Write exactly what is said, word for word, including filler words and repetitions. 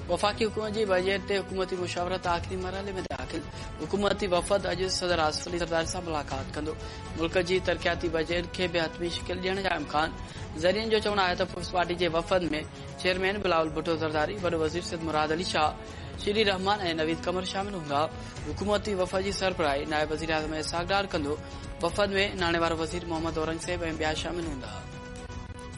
वफ़ाक़ी हुकूमत जी बजट ते हुकूमती मुशावरत आख़िरी मरहले में दाख़िल। हुकूमती वफ़द अॼु सदर आसिफ अली ज़रदारी सां मुलाक़ात कंदो। मुल्क जी तरक़ियाती बजट खे बि हतमी शिकिल ॾियण जा इम्कान। ज़रियनि जो चवणु आहे त पीपल्स पार्टी जे वफ़द में चेयरमैन बिलावल भुट्टो ज़रदारी, वॾो वज़ीर सैयद मुराद अली शाह, श्री रहमान ऐं नवीद कमर शामिल हूंदा। हुकूमती वफ़द जी सरबराही नायब वज़ीर आज़म इसहाक़ डार कंदो। वफ़द में नाणे वारो वज़ीर मोहम्मद औरंगज़ेब ऐं ॿिया शामिल हूंदा।